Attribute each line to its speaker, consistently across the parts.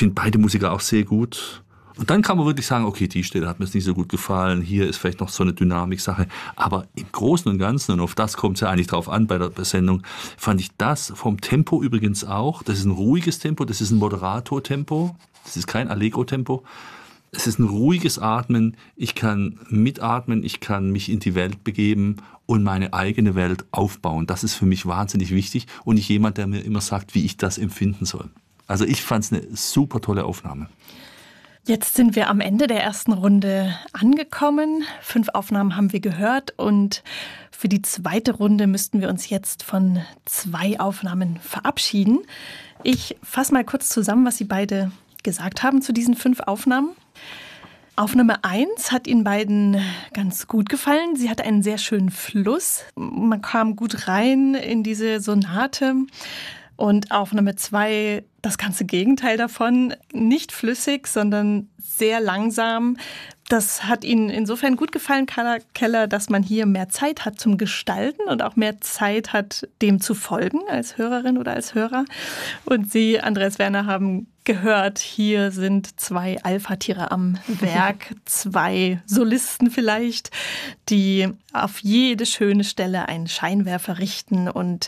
Speaker 1: finde beide Musiker auch sehr gut. Und dann kann man wirklich sagen, okay, die Stelle hat mir jetzt nicht so gut gefallen, hier ist vielleicht noch so eine Dynamik-Sache. Aber im Großen und Ganzen, und auf das kommt es ja eigentlich drauf an bei der Sendung, fand ich das vom Tempo übrigens auch. Das ist ein ruhiges Tempo, das ist ein Moderator-Tempo, das ist kein Allegro-Tempo. Es ist ein ruhiges Atmen, ich kann mitatmen, ich kann mich in die Welt begeben und meine eigene Welt aufbauen. Das ist für mich wahnsinnig wichtig und nicht jemand, der mir immer sagt, wie ich das empfinden soll. Also ich fand es eine super tolle Aufnahme.
Speaker 2: Jetzt sind wir am Ende der ersten Runde angekommen. 5 Aufnahmen haben wir gehört und für die zweite Runde müssten wir uns jetzt von 2 Aufnahmen verabschieden. Ich fasse mal kurz zusammen, was Sie beide gesagt haben zu diesen 5 Aufnahmen. Aufnahme 1 hat Ihnen beiden ganz gut gefallen. Sie hatte einen sehr schönen Fluss. Man kam gut rein in diese Sonate. Und Aufnahme 2, das ganze Gegenteil davon, nicht flüssig, sondern sehr langsam. Das hat Ihnen insofern gut gefallen, Carla Keller, dass man hier mehr Zeit hat zum Gestalten und auch mehr Zeit hat, dem zu folgen als Hörerin oder als Hörer. Und Sie, Andreas Werner, haben gehört, hier sind 2 Alpha-Tiere am Werk, 2 Solisten vielleicht, die auf jede schöne Stelle einen Scheinwerfer richten und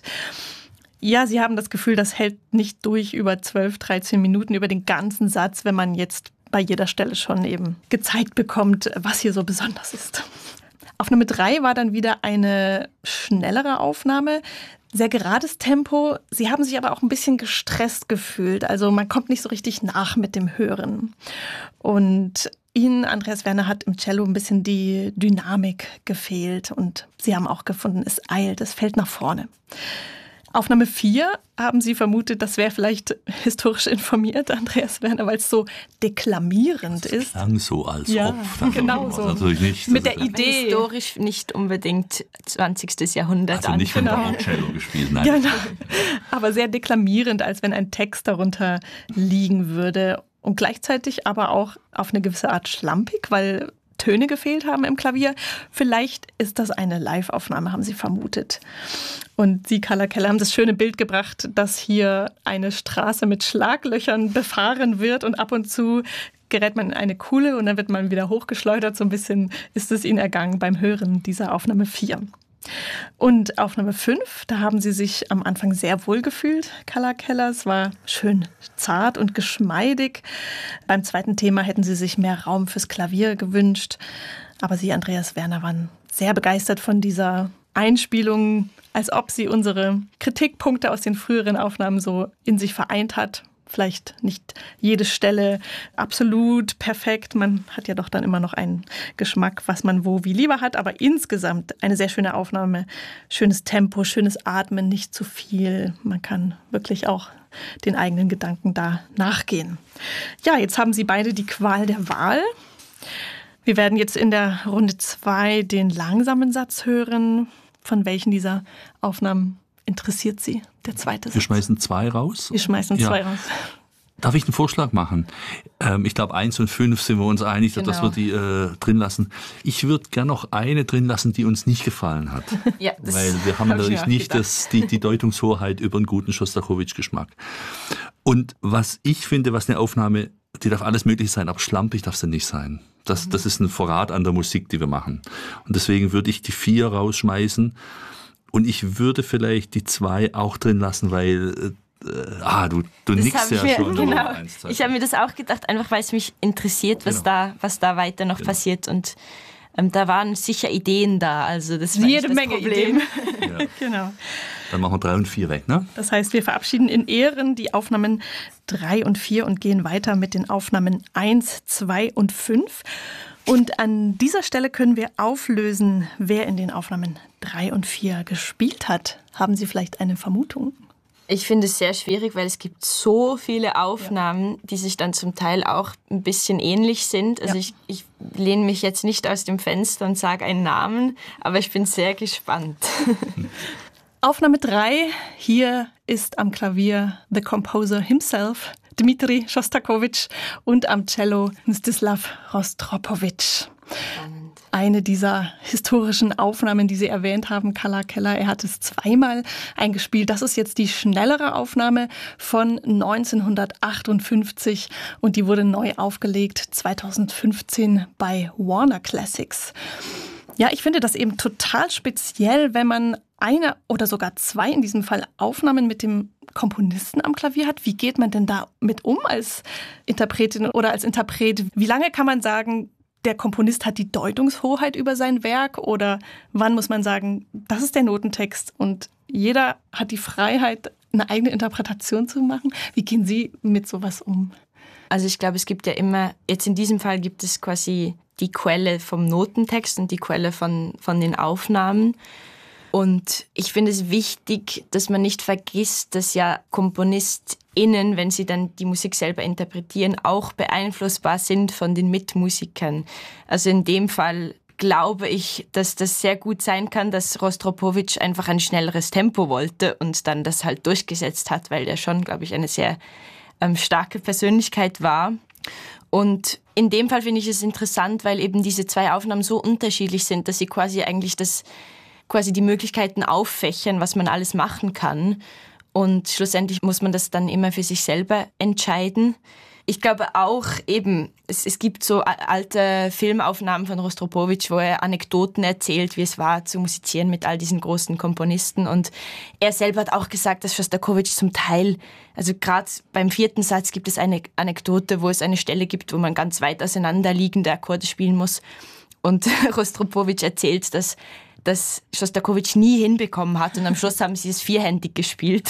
Speaker 2: ja, Sie haben das Gefühl, das hält nicht durch über 12, 13 Minuten, über den ganzen Satz, wenn man jetzt bei jeder Stelle schon eben gezeigt bekommt, was hier so besonders ist. Aufnahme 3 war dann wieder eine schnellere Aufnahme, sehr gerades Tempo. Sie haben sich aber auch ein bisschen gestresst gefühlt, also man kommt nicht so richtig nach mit dem Hören. Und Ihnen, Andreas Werner, hat im Cello ein bisschen die Dynamik gefehlt und Sie haben auch gefunden, es eilt, es fällt nach vorne. Aufnahme 4 haben Sie vermutet, das wäre vielleicht historisch informiert, Andreas Werner, weil es so deklamierend ist.
Speaker 1: Klang so, als
Speaker 2: ja,
Speaker 1: ob.
Speaker 2: Genau so.
Speaker 1: Natürlich nicht.
Speaker 2: Mit der Idee.
Speaker 3: Historisch nicht unbedingt 20. Jahrhundert.
Speaker 1: Also nicht von Cello gespielt, nein.
Speaker 2: Genau. Aber sehr deklamierend, als wenn ein Text darunter liegen würde. Und gleichzeitig aber auch auf eine gewisse Art schlampig, weil Töne gefehlt haben im Klavier. Vielleicht ist das eine Live-Aufnahme, haben Sie vermutet. Und Sie, Carla Keller, haben das schöne Bild gebracht, dass hier eine Straße mit Schlaglöchern befahren wird und ab und zu gerät man in eine Kuhle und dann wird man wieder hochgeschleudert. So ein bisschen ist es Ihnen ergangen beim Hören dieser Aufnahme 4. Und Aufnahme 5, da haben Sie sich am Anfang sehr wohl gefühlt, Carla Keller. Es war schön zart und geschmeidig. Beim zweiten Thema hätten Sie sich mehr Raum fürs Klavier gewünscht. Aber Sie, Andreas Werner, waren sehr begeistert von dieser Einspielung, als ob sie unsere Kritikpunkte aus den früheren Aufnahmen so in sich vereint hat. Vielleicht nicht jede Stelle absolut perfekt. Man hat ja doch dann immer noch einen Geschmack, was man wo wie lieber hat. Aber insgesamt eine sehr schöne Aufnahme. Schönes Tempo, schönes Atmen, nicht zu viel. Man kann wirklich auch den eigenen Gedanken da nachgehen. Ja, jetzt haben Sie beide die Qual der Wahl. Wir werden jetzt in der Runde 2 den langsamen Satz hören. Von welchen dieser Aufnahmen interessiert Sie, der zweite Satz?
Speaker 1: Wir schmeißen 2 raus.
Speaker 2: Wir schmeißen 2 raus.
Speaker 1: Darf ich einen Vorschlag machen? Ich glaube, 1 und 5 sind wir uns einig, dass wir die drin lassen. Ich würde gerne noch eine drin lassen, die uns nicht gefallen hat.
Speaker 3: Ja,
Speaker 1: weil wir haben natürlich nicht die Deutungshoheit über einen guten Schostakowitsch-Geschmack. Und was ich finde, was eine Aufnahme, die darf alles möglich sein, aber schlampig darf sie nicht sein. Das ist ein Verrat an der Musik, die wir machen. Und deswegen würde ich die 4 rausschmeißen. Und ich würde vielleicht die 2 auch drin lassen, weil du nickst ja schon.
Speaker 3: Genau. Ich habe mir das auch gedacht, einfach weil es mich interessiert, was da weiter noch passiert. Und da waren sicher Ideen da. Also das war
Speaker 2: jede Menge
Speaker 3: Problem.
Speaker 2: Ideen. Ja. Genau.
Speaker 1: Dann machen wir 3 und 4 weg, ne?
Speaker 2: Das heißt, wir verabschieden in Ehren die Aufnahmen 3 und 4 und gehen weiter mit den Aufnahmen 1, 2 und 5. Und an dieser Stelle können wir auflösen, wer in den Aufnahmen 3 und 4 gespielt hat. Haben Sie vielleicht eine Vermutung?
Speaker 3: Ich finde es sehr schwierig, weil es gibt so viele Aufnahmen, die sich dann zum Teil auch ein bisschen ähnlich sind. Also ich lehne mich jetzt nicht aus dem Fenster und sage einen Namen, aber ich bin sehr gespannt.
Speaker 2: Aufnahme 3, hier ist am Klavier the composer himself, Dmitri Schostakowitsch, und am Cello Mstislav Rostropowitsch. eine dieser historischen Aufnahmen, die Sie erwähnt haben, Karla Keller. Er hat es zweimal eingespielt. Das ist jetzt die schnellere Aufnahme von 1958 und die wurde neu aufgelegt 2015 bei Warner Classics. Ja, ich finde das eben total speziell, wenn man eine oder sogar zwei in diesem Fall Aufnahmen mit dem Komponisten am Klavier hat. Wie geht man denn damit um als Interpretin oder als Interpret? Wie lange kann man sagen, der Komponist hat die Deutungshoheit über sein Werk? Oder wann muss man sagen, das ist der Notentext und jeder hat die Freiheit, eine eigene Interpretation zu machen? Wie gehen Sie mit sowas um?
Speaker 3: Also ich glaube, es gibt ja immer, jetzt in diesem Fall gibt es quasi die Quelle vom Notentext und die Quelle von den Aufnahmen. Und ich finde es wichtig, dass man nicht vergisst, dass ja KomponistInnen, wenn sie dann die Musik selber interpretieren, auch beeinflussbar sind von den Mitmusikern. Also in dem Fall glaube ich, dass das sehr gut sein kann, dass Rostropowitsch einfach ein schnelleres Tempo wollte und dann das halt durchgesetzt hat, weil der schon, glaube ich, eine sehr starke Persönlichkeit war. Und in dem Fall finde ich es interessant, weil eben diese zwei Aufnahmen so unterschiedlich sind, dass sie quasi eigentlich die Möglichkeiten auffächern, was man alles machen kann. Und schlussendlich muss man das dann immer für sich selber entscheiden. Ich glaube auch eben, es gibt so alte Filmaufnahmen von Rostropowitsch, wo er Anekdoten erzählt, wie es war zu musizieren mit all diesen großen Komponisten. Und er selber hat auch gesagt, dass Schostakowitsch zum Teil, also gerade beim 4. Satz gibt es eine Anekdote, wo es eine Stelle gibt, wo man ganz weit auseinanderliegende Akkorde spielen muss. Und Rostropowitsch erzählt, dass Schostakowitsch nie hinbekommen hat und am Schluss haben sie es vierhändig gespielt.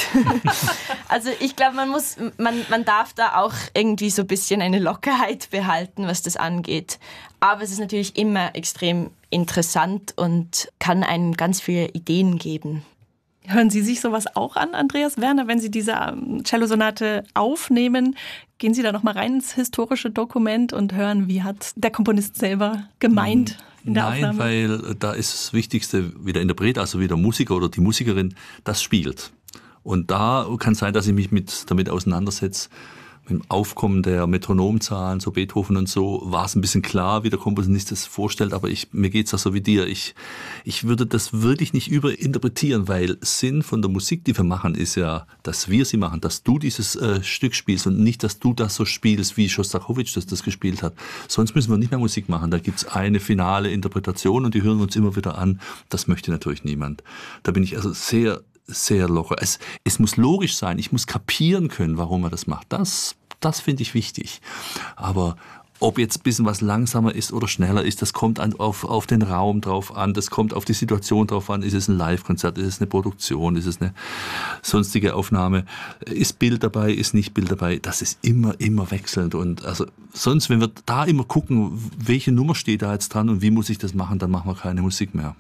Speaker 3: Also ich glaube, man darf da auch irgendwie so ein bisschen eine Lockerheit behalten, was das angeht. Aber es ist natürlich immer extrem interessant und kann einem ganz viele Ideen geben.
Speaker 2: Hören Sie sich sowas auch an, Andreas Werner, wenn Sie diese Cellosonate aufnehmen? Gehen Sie da noch mal rein ins historische Dokument und hören, wie hat der Komponist selber gemeint in der Aufnahme?
Speaker 1: Nein, weil da ist das Wichtigste, wie der Interpret, also wie der Musiker oder die Musikerin das spielt. Und da kann es sein, dass ich mich damit auseinandersetze. Mit dem Aufkommen der Metronomzahlen, so Beethoven und so, war es ein bisschen klar, wie der Komponist das vorstellt, aber mir geht's da so wie dir. Ich würde das wirklich nicht überinterpretieren, weil Sinn von der Musik, die wir machen, ist ja, dass wir sie machen, dass du dieses Stück spielst und nicht, dass du das so spielst, wie Schostakowitsch das gespielt hat. Sonst müssen wir nicht mehr Musik machen. Da gibt's eine finale Interpretation und die hören wir uns immer wieder an. Das möchte natürlich niemand. Da bin ich also sehr locker. Es muss logisch sein, ich muss kapieren können, warum er das macht. Das finde ich wichtig. Aber ob jetzt ein bisschen was langsamer ist oder schneller ist, das kommt auf den Raum drauf an, das kommt auf die Situation drauf an. Ist es ein Live-Konzert, ist es eine Produktion, ist es eine sonstige Aufnahme, ist Bild dabei, ist nicht Bild dabei. Das ist immer wechselnd. Und also sonst, wenn wir da immer gucken, welche Nummer steht da jetzt dran und wie muss ich das machen, dann machen wir keine Musik mehr.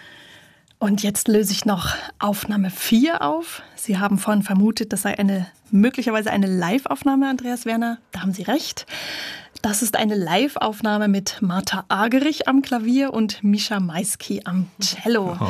Speaker 2: Und jetzt löse ich noch Aufnahme 4 auf. Sie haben vorhin vermutet, das sei möglicherweise eine Live-Aufnahme, Andreas Werner. Da haben Sie recht. Das ist eine Live-Aufnahme mit Martha Argerich am Klavier und Mischa Maisky am Cello. Oh.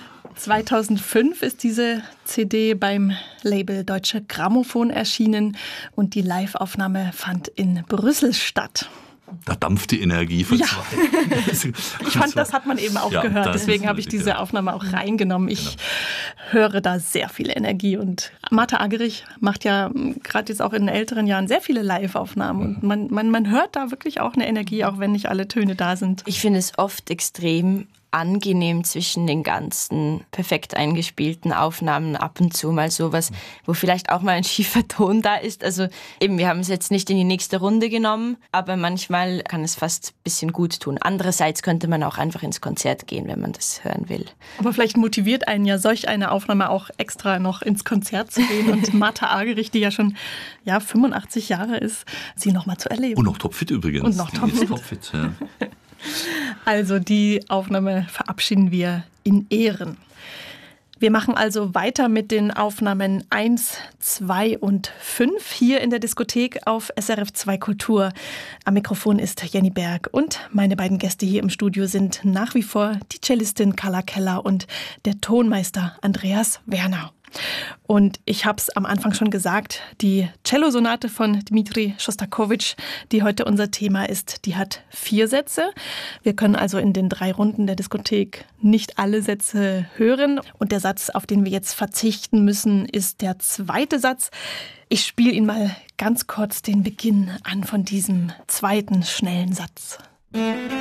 Speaker 2: 2005 ist diese CD beim Label Deutsche Grammophon erschienen und die Live-Aufnahme fand in Brüssel statt.
Speaker 1: Da dampft die Energie von zwei.
Speaker 2: Ich fand, das hat man eben auch gehört. Deswegen habe ich diese Aufnahme auch reingenommen. Ich höre da sehr viel Energie. Und Martha Argerich macht ja gerade jetzt auch in älteren Jahren sehr viele Live-Aufnahmen. Und man hört da wirklich auch eine Energie, auch wenn nicht alle Töne da sind.
Speaker 3: Ich finde es oft extrem angenehm zwischen den ganzen perfekt eingespielten Aufnahmen ab und zu mal sowas, wo vielleicht auch mal ein schiefer Ton da ist. Also eben, wir haben es jetzt nicht in die nächste Runde genommen, aber manchmal kann es fast ein bisschen gut tun. Andererseits könnte man auch einfach ins Konzert gehen, wenn man das hören will.
Speaker 2: Aber vielleicht motiviert einen ja solch eine Aufnahme auch extra noch ins Konzert zu gehen und Martha Argerich, die ja schon 85 Jahre ist, sie noch mal zu erleben.
Speaker 1: Und noch topfit übrigens.
Speaker 2: Und noch topfit. Ja. Also die Aufnahme verabschieden wir in Ehren. Wir machen also weiter mit den Aufnahmen 1, 2 und 5 hier in der Diskothek auf SRF 2 Kultur. Am Mikrofon ist Jenny Berg und meine beiden Gäste hier im Studio sind nach wie vor die Cellistin Karla Keller und der Tonmeister Andreas Werner. Und ich habe es am Anfang schon gesagt, die Cello-Sonate von Dmitri Schostakowitsch, die heute unser Thema ist, die hat 4 Sätze. Wir können also in den 3 Runden der Diskothek nicht alle Sätze hören. Und der Satz, auf den wir jetzt verzichten müssen, ist der 2. Satz. Ich spiele Ihnen mal ganz kurz den Beginn an von diesem 2. schnellen Satz.